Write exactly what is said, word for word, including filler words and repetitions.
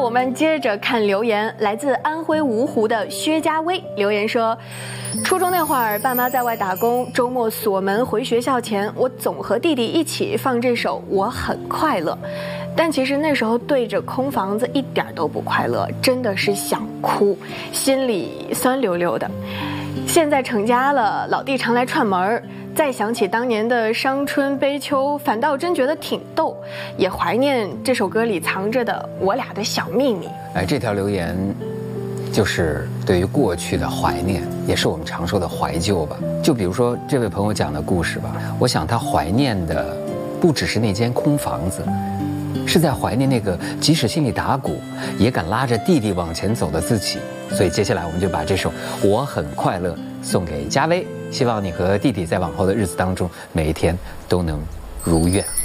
我们接着看留言，来自安徽芜湖的薛家威留言说，初中那会儿爸妈在外打工，周末锁门回学校前，我总和弟弟一起放这首《我很快乐》，但其实那时候对着空房子一点都不快乐，真的是想哭，心里酸溜溜的。现在成家了，老弟常来串门，再想起当年的伤春悲秋，反倒真觉得挺逗，也怀念这首歌里藏着的我俩的小秘密。 哎，这条留言就是对于过去的怀念，也是我们常说的怀旧吧。就比如说这位朋友讲的故事吧，我想他怀念的不只是那间空房子，是在怀念那个即使心里打鼓也敢拉着弟弟往前走的自己。所以接下来我们就把这首《我很快乐》送给嘉威，希望你和弟弟在往后的日子当中每一天都能如愿。